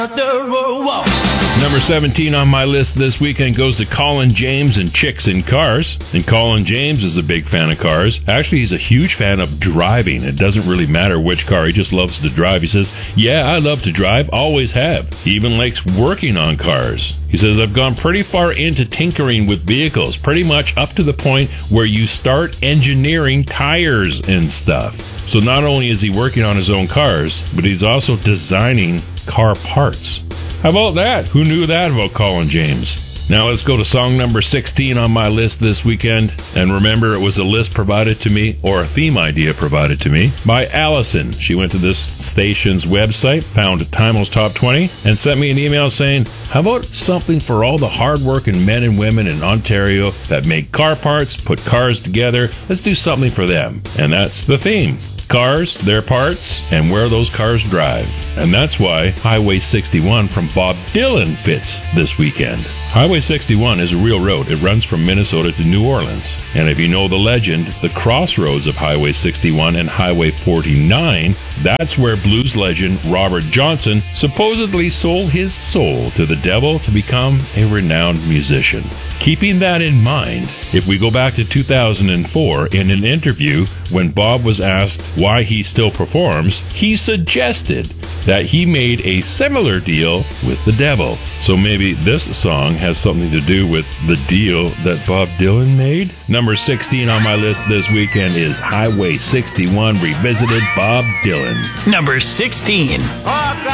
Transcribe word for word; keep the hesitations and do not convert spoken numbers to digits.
Number seventeen on my list this weekend goes to Colin James and Chicks in Cars. And Colin James is a big fan of cars. Actually, he's a huge fan of driving. It doesn't really matter which car. He just loves to drive. He says, yeah, I love to drive. Always have. He even likes working on cars. He says, I've gone pretty far into tinkering with vehicles, pretty much up to the point where you start engineering tires and stuff. So not only is he working on his own cars, but he's also designing car parts. How about that? Who knew that about Colin James? Now let's go to song number sixteen on my list this weekend. And remember, it was a list provided to me, or a theme idea provided to me, by Allison. She went to this station's website, found Timo's Top twenty, and sent me an email saying, how about something for all the hardworking men and women in Ontario that make car parts, put cars together? Let's do something for them. And that's the theme. Cars, their parts, and where those cars drive. And that's why Highway sixty-one from Bob Dylan fits this weekend. Highway sixty-one is a real road. It runs from Minnesota to New Orleans. And if you know the legend, the crossroads of Highway sixty-one and Highway forty-nine, that's where blues legend Robert Johnson supposedly sold his soul to the devil to become a renowned musician. Keeping that in mind, if we go back to two thousand four, in an interview, when Bob was asked why he still performs, he suggested that he made a similar deal with the devil. So maybe this song has something to do with the deal that Bob Dylan made? Number sixteen on my list this weekend is Highway sixty-one Revisited, Bob Dylan. Number sixteen.